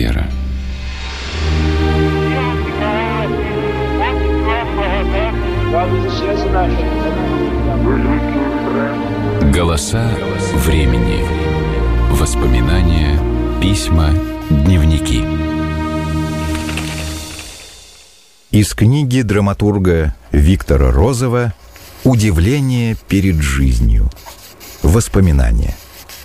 атмосфера. Голоса времени. Воспоминания, письма, дневники. Из книги драматурга Виктора Розова «Удивление перед жизнью». Воспоминания.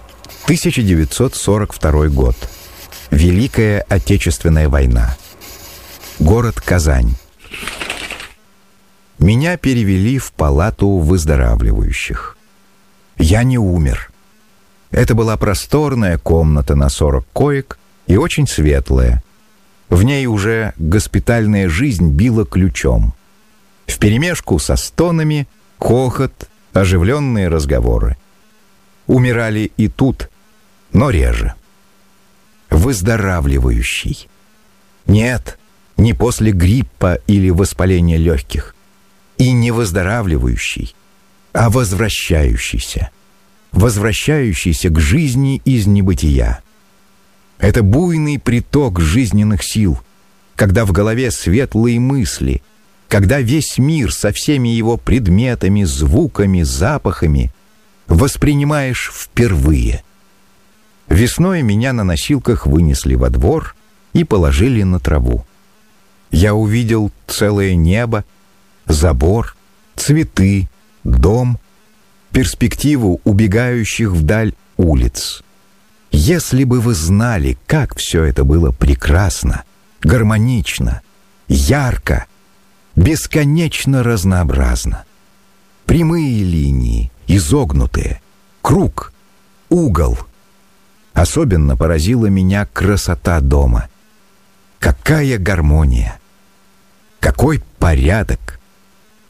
1942 год. Великая Отечественная война. Город Казань. Меня перевели в палату выздоравливающих. Я не умер. Это была просторная комната на 40 коек и очень светлая. В ней уже госпитальная жизнь била ключом. Вперемешку со стонами, хохот, оживленные разговоры. Умирали и тут, но реже. Выздоравливающий. Нет, не после гриппа или воспаления легких. И не выздоравливающий, а возвращающийся. Возвращающийся к жизни из небытия. Это буйный приток жизненных сил, когда в голове светлые мысли, когда весь мир со всеми его предметами, звуками, запахами воспринимаешь впервые. Весной меня на носилках вынесли во двор и положили на траву. Я увидел целое небо, забор, цветы, дом, перспективу убегающих вдаль улиц. Если бы вы знали, как все это было прекрасно, гармонично, ярко, бесконечно разнообразно. Прямые линии, изогнутые, круг, угол. Особенно поразила меня красота дома. Какая гармония! Какой порядок! В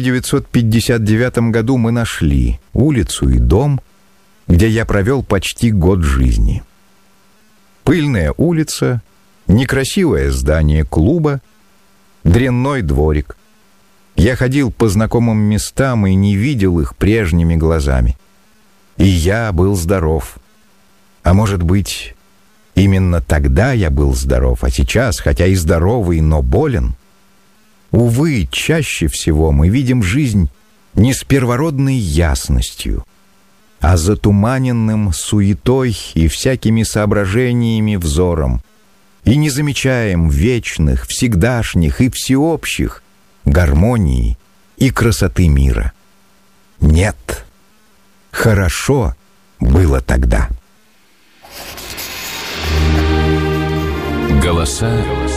1959 году мы нашли улицу и дом, где я провел почти год жизни. Пыльная улица, некрасивое здание клуба, дрянной дворик. Я ходил по знакомым местам и не видел их прежними глазами. И я был здоров. А может быть, именно тогда я был здоров, а сейчас, хотя и здоровый, но болен? Увы, чаще всего мы видим жизнь не с первородной ясностью, а затуманенным суетой и всякими соображениями взором, и не замечаем вечных, всегдашних и всеобщих гармонии и красоты мира. Нет, хорошо было тогда. Голоса